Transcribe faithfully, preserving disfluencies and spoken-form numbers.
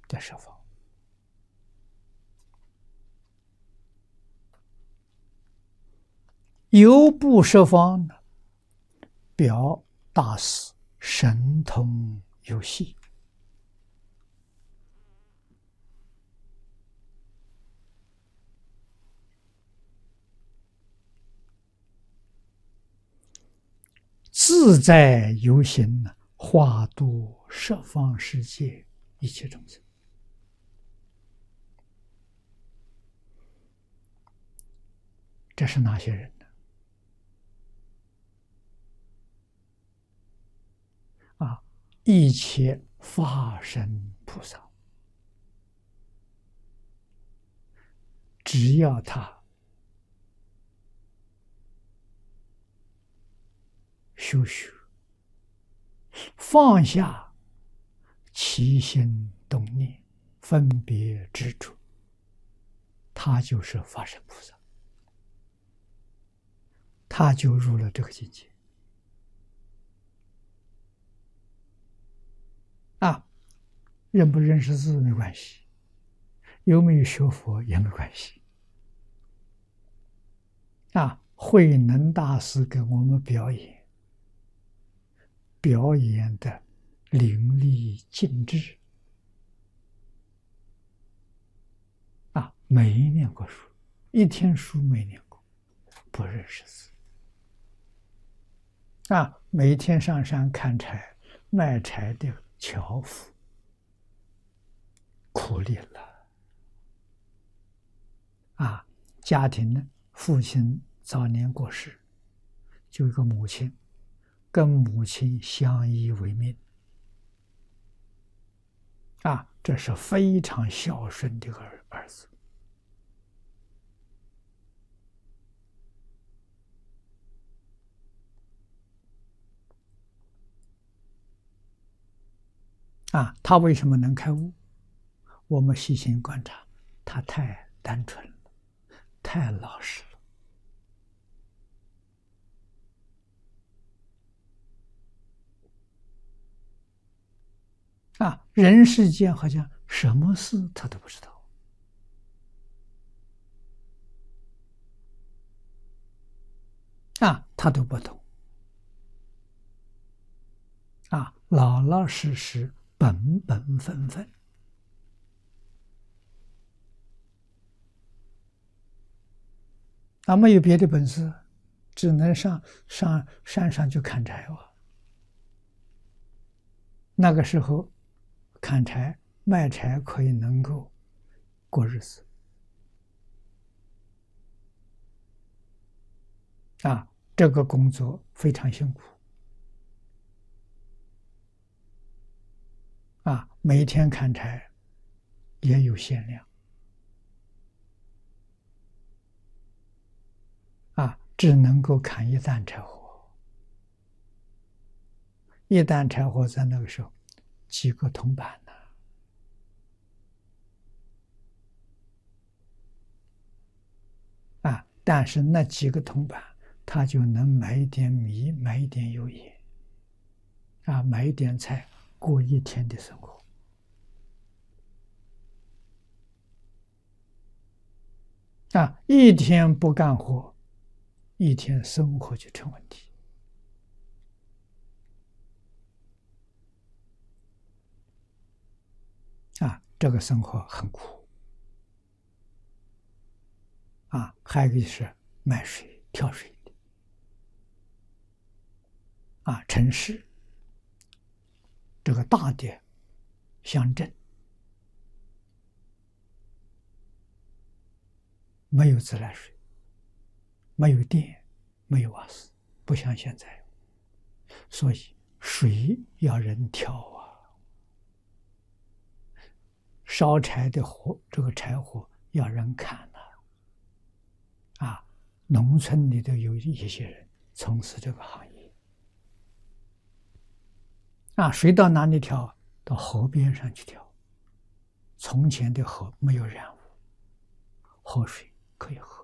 叫设方。有不设方的，表大师神通有细。自在游行呢，化度十方世界一切众生。这是哪些人呢？啊，一切法身菩萨，只要他修学，放下起心动念、分别执着，他就是法身菩萨，他就入了这个境界。啊，认不认识字没关系，有没有学佛也没关系。啊，慧能大师给我们表演，表演的淋漓尽致。啊，没念过书，一天书没念过，不认识字。啊，每天上山砍柴，卖柴的樵夫，苦力了。啊，家庭呢，父亲早年过世，就一个母亲，跟母亲相依为命。啊，这是非常孝顺的儿儿子。啊，他为什么能开悟？我们细心观察，他太单纯了，太老实了。啊，人世间好像什么事他都不知道。啊，他都不懂。啊，老老实实，本本分分。啊，没有别的本事，只能上上山上去砍柴哇。那个时候，砍柴卖柴可以能够过日子。啊，这个工作非常辛苦。啊，每天砍柴也有限量。啊，只能够砍一担柴火，一担柴火在那个时候几个铜板呢。啊，但是那几个铜板，他就能买一点米，买一点油盐，啊，买一点菜，过一天的生活。啊，一天不干活，一天生活就成问题。啊，这个生活很苦。啊，还有一个是卖水、挑水的。啊，城市这个大的乡镇没有自来水，没有电，没有瓦斯，不像现在，所以水要人挑啊，烧柴的火，这个柴火要人砍啊。啊，农村里头有一些人从事这个行业。啊，水到哪里挑？到河边上去挑。从前的河没有染污，河水可以喝。